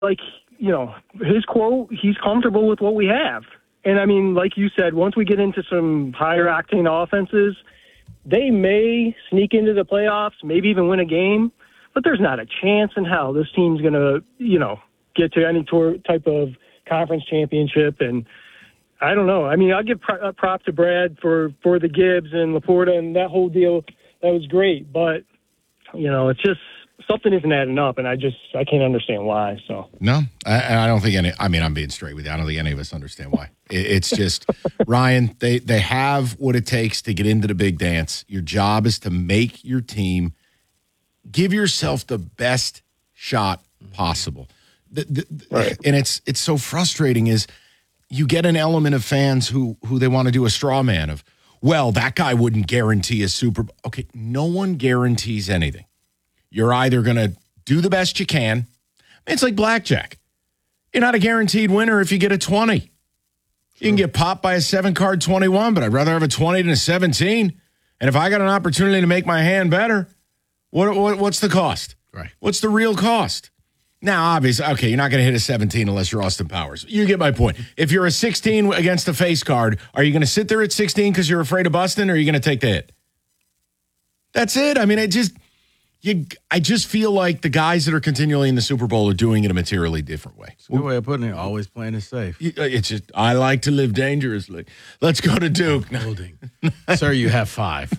like, his quote, he's comfortable with what we have. And, I mean, like you said, once we get into some higher-octane offenses, they may sneak into the playoffs, maybe even win a game, but there's not a chance in hell this team's going to, get to any type of conference championship. And I don't know. I mean, I'll give props to Brad for the Gibbs and Laporta and that whole deal. That was great. But, it's just something isn't adding up, and I can't understand why. So no, I don't think any. I mean, I'm being straight with you. I don't think any of us understand why. It's just Ryan. They have what it takes to get into the big dance. Your job is to make your team give yourself the best shot possible. Right. And it's so frustrating. Is you get an element of fans who they want to do a straw man of. Well, that guy wouldn't guarantee a Super Bowl. Okay, no one guarantees anything. You're either going to do the best you can. It's like blackjack. You're not a guaranteed winner if you get a 20. Sure. You can get popped by a 7-card 21, but I'd rather have a 20 than a 17. And if I got an opportunity to make my hand better, what's the cost? Right. What's the real cost? Now, obviously, okay, you're not going to hit a 17 unless you're Austin Powers. You get my point. If you're a 16 against a face card, are you going to sit there at 16 because you're afraid of busting, or are you going to take the hit? That's it. I mean, I just feel like the guys that are continually in the Super Bowl are doing it a materially different way. It's a good way of putting it. Always playing it safe. It's just, I like to live dangerously. Let's go to Duke. Holding. Sir, you have 5.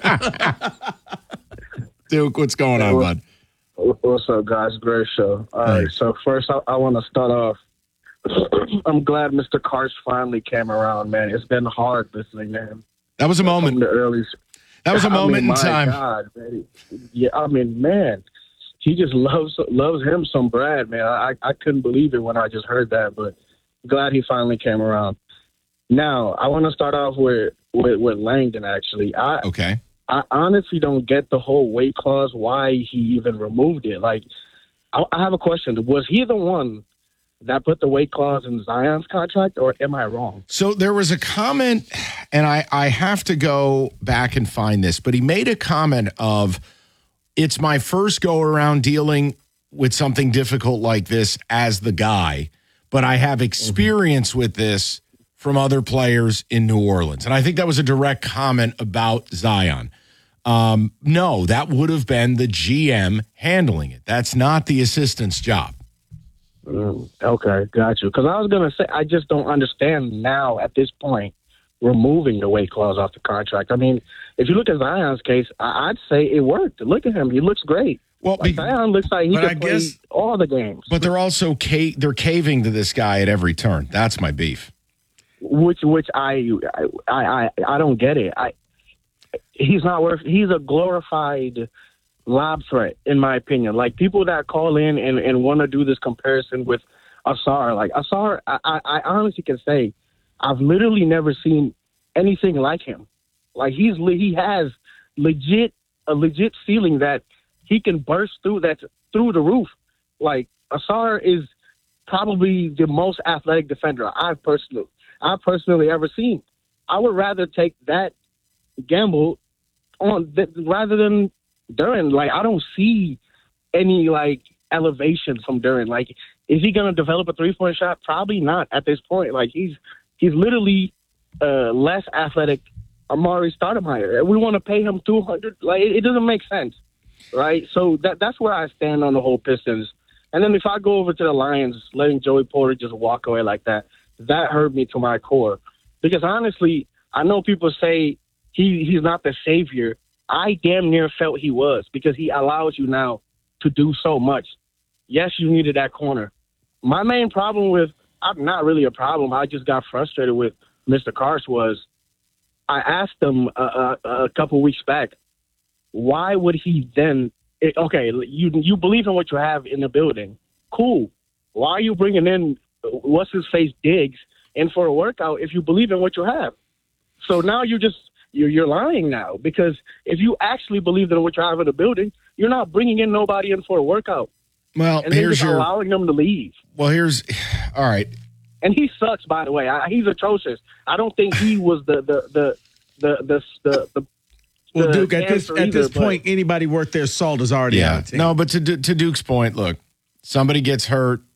Duke, what's going on, bud? What's up, guys? Great show. All right, so first I want to start off. I'm glad Mr. Karsh finally came around, man. It's been hard listening to him. That was a moment. That was a moment in time. God, man. Yeah, I mean, man, he just loves him some Brad, man. I couldn't believe it when I just heard that, but glad he finally came around. Now, I want to start off with Langdon, actually. Okay. I honestly don't get the whole weight clause, why he even removed it. Like, I have a question. Was he the one that put the weight clause in Zion's contract, or am I wrong? So there was a comment, and I have to go back and find this, but he made a comment of, it's my first go around dealing with something difficult like this as the guy, but I have experience with this from other players in New Orleans. And I think that was a direct comment about Zion. No, that would have been the GM handling it. That's not the assistant's job. Okay, got you. Because I was going to say, I just don't understand now at this point removing the weight clause off the contract. I mean, if you look at Zion's case, I'd say it worked. Look at him. He looks great. Well, Zion looks like he could play all the games. But they're also they're caving to this guy at every turn. That's my beef. Which I don't get it. He's not worth. He's a glorified lob threat, in my opinion. Like, people that call in and want to do this comparison with Asar. Like, Asar, I honestly can say I've literally never seen anything like him. Like, he has a legit ceiling that he can burst through. That's through the roof. Like, Asar is probably the most athletic defender I've personally ever seen. I would rather take that gamble on rather than Duren. Like, I don't see any elevation from Duren. Like, is he going to develop a 3-point shot? Probably not at this point. Like, he's literally less athletic Amari Stoudemire. We want to pay him $200. Like, it doesn't make sense, right? So that's where I stand on the whole Pistons. And then if I go over to the Lions, letting Joey Porter just walk away like that hurt me to my core. Because honestly, I know people say he's not the savior. I damn near felt he was, because he allows you now to do so much. Yes, you needed that corner. My main problem not really a problem, I just got frustrated with Mr. Karsh was, I asked him a couple weeks back, why would he then, you believe in what you have in the building. Cool. Why are you bringing in what's-his-face Diggs in for a workout if you believe in what you have? So now you're lying now, because if you actually believe in what you have in the building, you're not bringing in nobody in for a workout. Well, and then just allowing them to leave. Well, all right. And he sucks, by the way. He's atrocious. I don't think he was the well, Duke, at this point, anybody worth their salt is already out of town. No, but to Duke's point, look, somebody gets hurt,